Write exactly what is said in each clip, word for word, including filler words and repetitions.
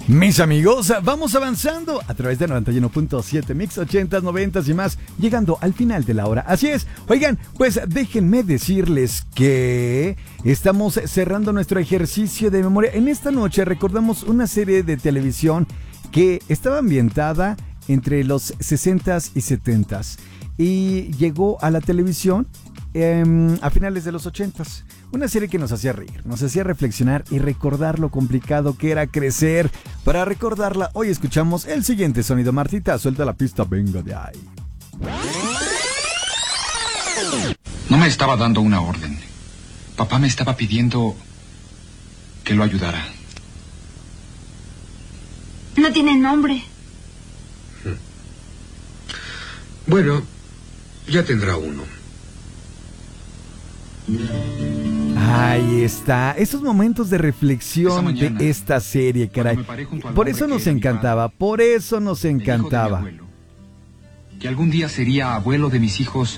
Mis amigos, vamos avanzando a través de noventa y uno punto siete Mix ochentas, noventas y más, llegando al final de la hora. Así es, oigan, pues déjenme decirles que estamos cerrando nuestro ejercicio de memoria. En esta noche recordamos una serie de televisión que estaba ambientada entre los sesentas y setentas y llegó a la televisión eh, a finales de los ochentas. Una serie que nos hacía reír, nos hacía reflexionar y recordar lo complicado que era crecer. Para recordarla, hoy escuchamos el siguiente sonido. Martita, suelta la pista, venga de ahí. No me estaba dando una orden. Papá me estaba pidiendo que lo ayudara. No tiene nombre. Bueno, ya tendrá uno. Ahí está, esos momentos de reflexión mañana, de esta serie, caray. Por eso nos encantaba, por eso nos encantaba. Abuelo, que algún día sería abuelo de mis hijos.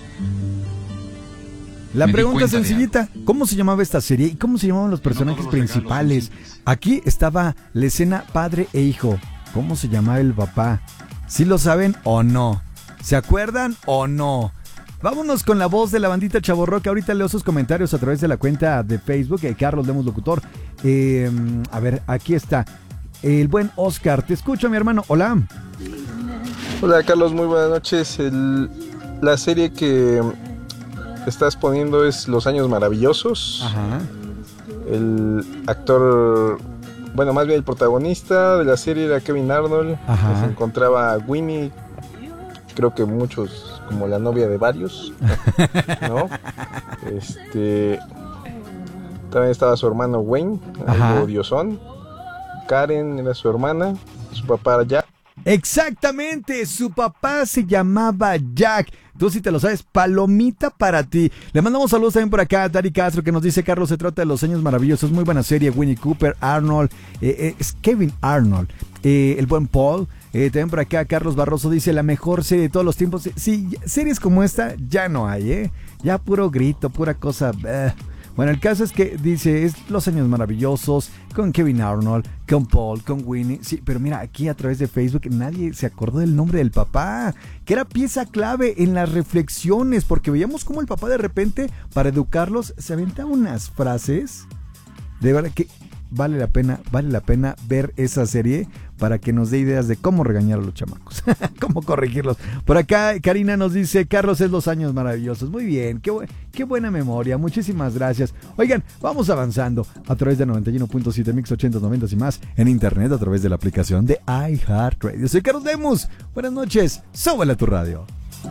La pregunta sencillita, ¿cómo se llamaba esta serie y cómo se llamaban los personajes no principales? Aquí estaba la escena padre e hijo. ¿Cómo se llamaba el papá? ¿Sí lo saben o no? ¿Se acuerdan o no? Vámonos con la voz de la bandita Chavorroca. Ahorita leo sus comentarios a través de la cuenta de Facebook de Carlos Lemos Locutor. Eh, a ver, aquí está. El buen Oscar. Te escucho, mi hermano. Hola. Hola, Carlos. Muy buenas noches. El, la serie que estás poniendo es Los Años Maravillosos. Ajá. El actor... Bueno, más bien el protagonista de la serie era Kevin Arnold. Ajá. Se encontraba Winnie. Creo que muchos, como la novia de varios, ¿no? Este, también estaba su hermano Wayne, algo odiosón. Karen era su hermana, su papá era Jack. Exactamente, su papá se llamaba Jack. Tú sí te lo sabes, palomita para ti. Le mandamos saludos también por acá a Dari Castro, que nos dice: Carlos, se trata de Los Años Maravillosos, muy buena serie. Winnie Cooper, Arnold, eh, eh, es Kevin Arnold, eh, el buen Paul. Eh, también por acá Carlos Barroso dice: la mejor serie de todos los tiempos. Sí, series como esta ya no hay, ¿eh? Ya puro grito, pura cosa. Eh. Bueno, el caso es que dice, es Los Años Maravillosos, con Kevin Arnold, con Paul, con Winnie. Sí, pero mira, aquí a través de Facebook nadie se acordó del nombre del papá, que era pieza clave en las reflexiones, porque veíamos cómo el papá de repente, para educarlos, se aventaba unas frases. De verdad que vale la pena, vale la pena ver esa serie para que nos dé ideas de cómo regañar a los chamacos, cómo corregirlos. Por acá Karina nos dice: Carlos, es Los Años Maravillosos. Muy bien, qué, bu- qué buena memoria, muchísimas gracias. Oigan, vamos avanzando a través de noventa y uno punto siete Mix ochentas, noventas y más en internet a través de la aplicación de iHeartRadio. Soy Carlos Lemus, buenas noches, súbele a tu radio.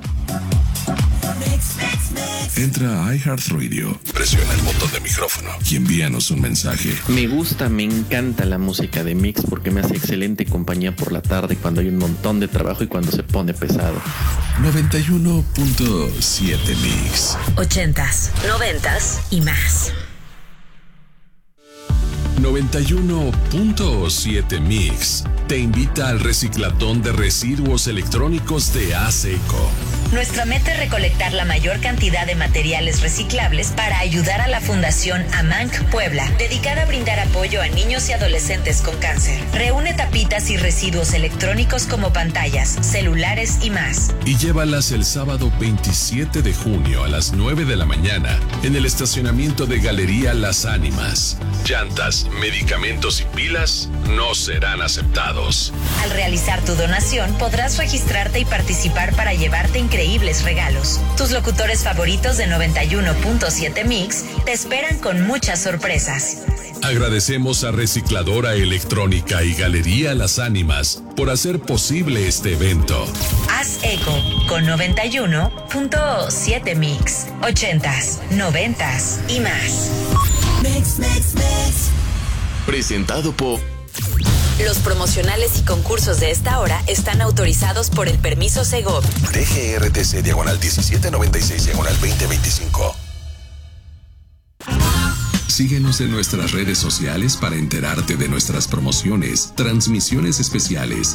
Entra a iHeartRadio, presiona el botón de micrófono y envíanos un mensaje. Me gusta, me encanta la música de Mix porque me hace excelente compañía por la tarde cuando hay un montón de trabajo y cuando se pone pesado. noventa y uno punto siete Mix. Ochentas, noventas y más. noventa y uno punto siete Mix te invita al reciclatón de residuos electrónicos de ASECO. Nuestra meta es recolectar la mayor cantidad de materiales reciclables para ayudar a la Fundación AMANC Puebla, dedicada a brindar apoyo a niños y adolescentes con cáncer. Reúne tapitas y residuos electrónicos como pantallas, celulares y más. Y llévalas el sábado veintisiete de junio a las nueve de la mañana en el estacionamiento de Galería Las Ánimas. Llantas, medicamentos y pilas no serán aceptados. Al realizar tu donación, podrás registrarte y participar para llevarte increíbles regalos. Tus locutores favoritos de noventa y uno punto siete Mix te esperan con muchas sorpresas. Agradecemos a Recicladora Electrónica y Galería Las Ánimas por hacer posible este evento. Haz eco con noventa y uno punto siete Mix. Ochentas, noventas y más. Mix, mix, mix. Presentado por... Los promocionales y concursos de esta hora están autorizados por el permiso Segov. D G R T C diagonal diecisiete noventa y seis diagonal veinte veinticinco. Síguenos en nuestras redes sociales para enterarte de nuestras promociones, transmisiones especiales